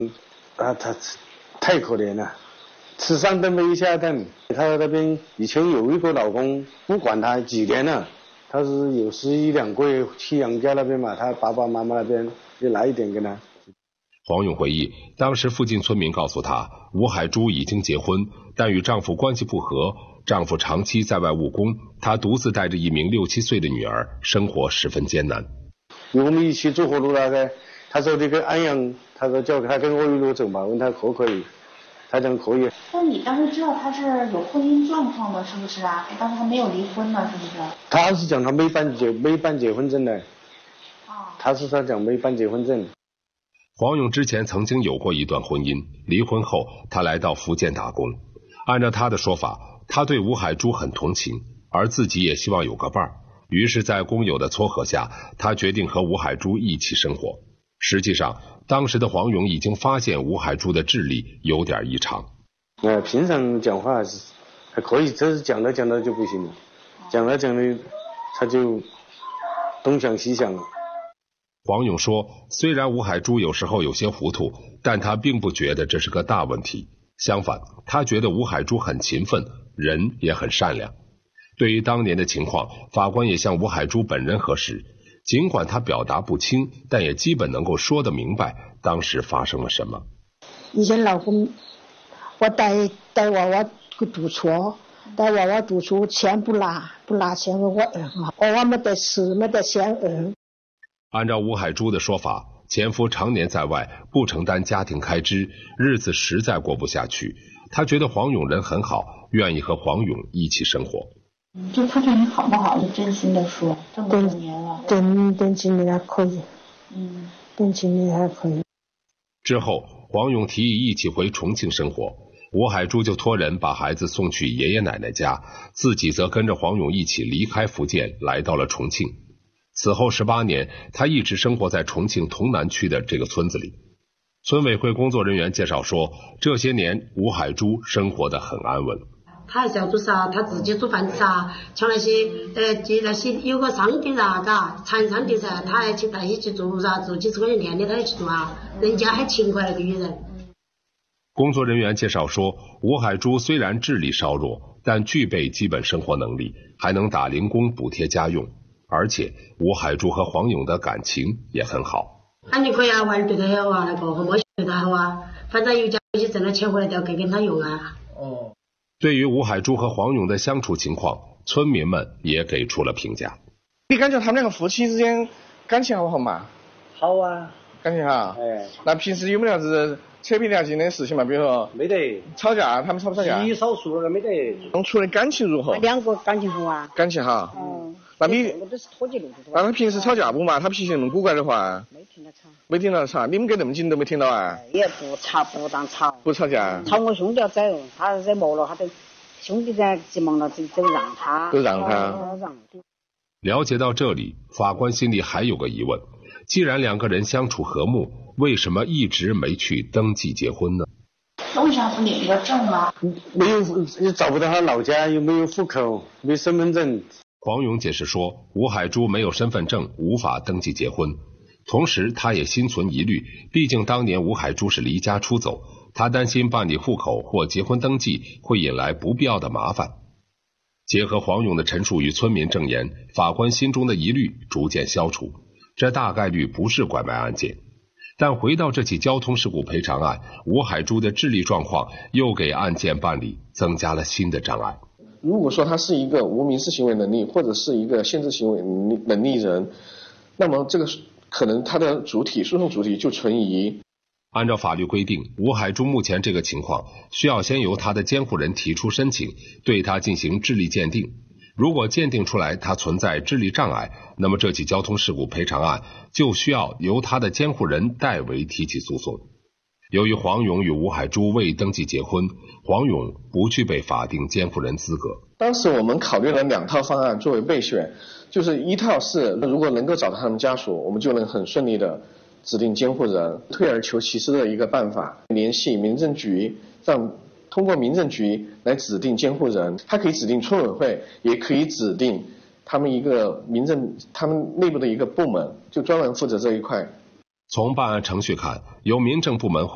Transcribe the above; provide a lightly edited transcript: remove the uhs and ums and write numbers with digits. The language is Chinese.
他太可怜了，吃上顿没下顿。他那边以前有一个老公，不管他几年了，他是有11、2个月去娘家那边嘛，他爸爸妈妈那边就来一点给他。 黄勇回忆，当时附近村民告诉他，吴海珠已经结婚，但与丈夫关系不和，丈夫长期在外务工，她独自带着一名6、7岁的女儿，生活十分艰难。 我们一起走火路那个，他说这个安阳，他说叫他跟我一路走嘛，问他可不可以，他讲可以。 那你当时知道他是有婚姻状况的，是不是啊？当时还没有离婚呢，是不是？ 他是讲他没办结婚证的。他讲没办结婚证。 黄勇之前曾经有过一段婚姻，离婚后他来到福建打工。按照他的说法，他对吴海珠很同情，而自己也希望有个伴儿。于是在工友的撮合下，他决定和吴海珠一起生活。实际上，当时的黄勇已经发现吴海珠的智力有点异常。 平常讲话还可以，这是讲着讲着就不行了，讲着讲着他就东想西想了。 黄勇说，虽然吴海珠有时候有些糊涂，但他并不觉得这是个大问题。相反，他觉得吴海珠很勤奋，人也很善良。对于当年的情况，法官也向吴海珠本人核实，尽管他表达不清，但也基本能够说得明白当时发生了什么。 以前老公，我带娃娃去读书，带娃娃读书钱不拿钱给我儿，娃娃没得吃，没得钱儿。 按照吴海珠的说法，前夫常年在外，不承担家庭开支，日子实在过不下去。他觉得黄勇人很好，愿意和黄勇一起生活。 就他对你好不好，就真心的说，这么多年了。 真心的还可以。真心的还可以。 之后，黄勇提议一起回重庆生活，吴海珠就托人把孩子送去爷爷奶奶家，自己则跟着黄勇一起离开福建，来到了重庆。此后18年，他一直生活在重庆潼南区的这个村子里。村委会工作人员介绍说，这些年吴海珠生活得很安稳。 他还是要做啥，他自己煮饭噻，像那些有个商店嘎，茶商店噻，他还去带起去做啥，做几十块钱店的他也去做啊，人家还勤快那个女人。 工作人员介绍说，吴海珠虽然智力稍弱，但具备基本生活能力，还能打零工补贴家用。而且吴海珠和黄勇的感情也很好。 你可以啊，玩对他好啊，那个和我对他好啊，反正有家有些挣了钱回来都要给他用啊。 对于吴海珠和黄勇的相处情况，村民们也给出了评价。 你感觉他们两个夫妻之间感情好不好嘛？ 好啊， 感情好。那平时有没有啥子扯皮条筋的事情嘛？比如说没得吵架，他们吵不吵架？ 极少数了，没得。 当初的感情如何？ 两个感情好啊。 感情好。那他平时吵架不嘛？他脾气那么古怪的话，没听到吵。你们隔那么近都没听到啊？ 也不当吵。 不吵架。 吵我兄弟要走，他惹毛了，他都兄弟在急忙了，都让他。 都让他。 了解到这里，法官心里还有个疑问：既然两个人相处和睦，为什么一直没去登记结婚呢？ 那为啥不领个证啊？ 没有，也找不到他老家，又没有户口，没身份证。 黄勇解释说，吴海珠没有身份证，无法登记结婚。同时他也心存疑虑，毕竟当年吴海珠是离家出走，他担心办理户口或结婚登记会引来不必要的麻烦。结合黄勇的陈述与村民证言，法官心中的疑虑逐渐消除，这大概率不是拐卖案件。但回到这起交通事故赔偿案，吴海珠的智力状况又给案件办理增加了新的障碍。 如果说他是一个无民事行为能力或者是一个限制行为能力人，那么这个可能他的诉讼主体就存疑。 按照法律规定，吴海珠目前这个情况需要先由他的监护人提出申请，对他进行智力鉴定。如果鉴定出来他存在智力障碍，那么这起交通事故赔偿案就需要由他的监护人代为提起诉讼。由于黄勇与吴海珠未登记结婚，黄勇不具备法定监护人资格。 当时我们考虑了2套方案作为备选，就是一套是如果能够找到他们家属，我们就能很顺利的指定监护人，退而求其次的一个办法，联系民政局，通过民政局来指定监护人，他可以指定村委会，也可以指定他们他们内部的一个部门，就专门负责这一块。 从办案程序看，由民政部门